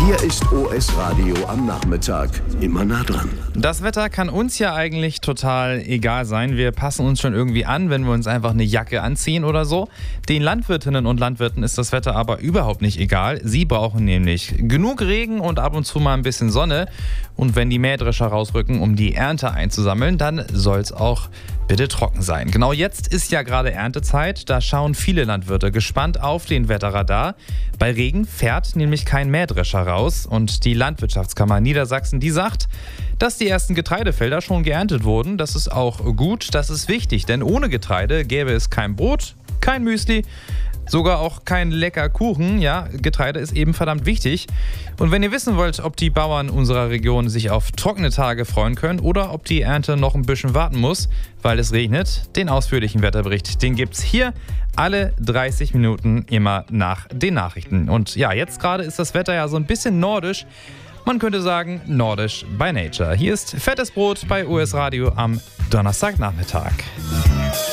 Hier ist OS Radio am Nachmittag. Immer nah dran. Das Wetter kann uns ja eigentlich total egal sein. Wir passen uns schon irgendwie an, wenn wir uns einfach eine Jacke anziehen oder so. Den Landwirtinnen und Landwirten ist das Wetter aber überhaupt nicht egal. Sie brauchen nämlich genug Regen und ab und zu mal ein bisschen Sonne. Und wenn die Mähdrescher rausrücken, um die Ernte einzusammeln, dann soll es auch bitte trocken sein. Genau jetzt ist ja gerade Erntezeit. Da schauen viele Landwirte gespannt auf den Wetterradar. Bei Regen fährt nämlich kein Mähdrescher raus. Und die Landwirtschaftskammer Niedersachsen, die sagt, dass die ersten Getreidefelder schon geerntet wurden. Das ist auch gut, das ist wichtig, denn ohne Getreide gäbe es kein Brot, kein Müsli, sogar auch kein lecker Kuchen. Ja, Getreide ist eben verdammt wichtig. Und wenn ihr wissen wollt, ob die Bauern unserer Region sich auf trockene Tage freuen können oder ob die Ernte noch ein bisschen warten muss, weil es regnet, den ausführlichen Wetterbericht, den gibt's hier alle 30 Minuten immer nach den Nachrichten. Und ja, jetzt gerade ist das Wetter ja so ein bisschen nordisch. Man könnte sagen, nordisch by nature. Hier ist Fettes Brot bei OS Radio am Donnerstagnachmittag.